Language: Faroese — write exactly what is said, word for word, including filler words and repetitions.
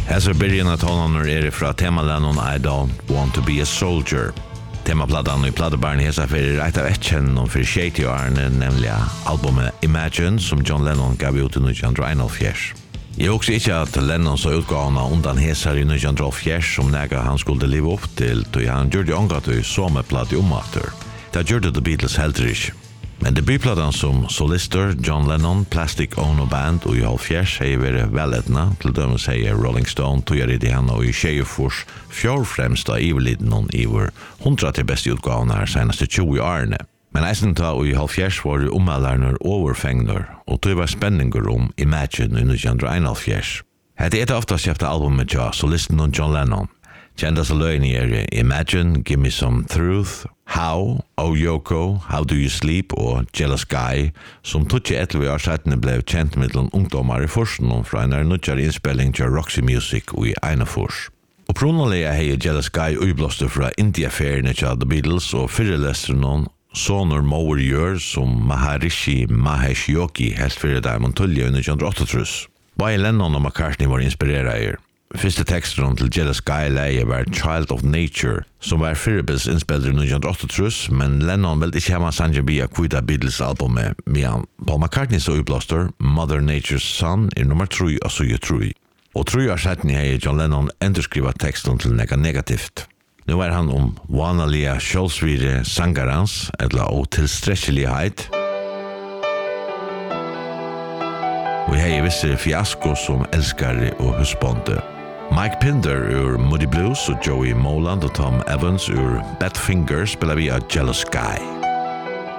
Här så börjar att honom är från temaländen I don't want to be a soldier. Temaplattan i plattbarn hesa för ett av ett kännor för tjugo-åren, nämligen albumet Imagine som John Lennon gav ut i nittonhundraelva. Jag också inte att Lennon så utgåvna undan hesar i nittonhundraelva som näga han skulle leva upp till, då han gjorde ångat i sommarplatt i omater. Det gjorde The Beatles heller. Men debutplattan som solister John Lennon, Plastic Ono Band och i halvfjärs har varit väletna, till dömen säger Rolling Stone, tog jag det han och i tjejfors fjärrfrämsta iverliden någon iver hundra till bästa utgåvan här senaste tjugo åren. Men eisen ta och i halvfjärs var det omällarna överfängner och tog var spänningar om Imagine i nittonhundraelva. Det är ett ofta köpta album med ja, solisten och John Lennon. Kändas lögn är Imagine, Give Me Some Truth, How, Oh Yoko, How Do You Sleep och Jealous Guy, som tog i elva år sedan blev känt med ungdomar i forskningen från en nutjare inspelning till Roxy Music och i Einafors. Och pronaliga hej Jealous Guy uyblåste från India-ferien till The Beatles och fyrrelestren Sonor Mower gör som Maharishi Mahesh Yogi helt fyrir Diamond Tullia i nittonhundraåttiotre. Både Lennon och McCartney var inspirerade. Fyrsta texten till Jealous Guy var Child of Nature, som var Fyrrebils inspelad i nittonhundraåttiotre, men Lennon ville inte hemma sanja via kvita Beatles albumet, medan Paul McCartney så uppblåster Mother Nature's Son är nummer tre och så ju tre. Och tre år sedan har John Lennon underskrivat texten till nega negativt. Nu är han om vanliga självsvide sangarans, eller otillsträcklighet. Och här är vissa fiasko som älskare och husbonde. Mike Pinder ur Moody Blues och Joey Moland och Tom Evans ur Badfinger spelar via Jealous Guy.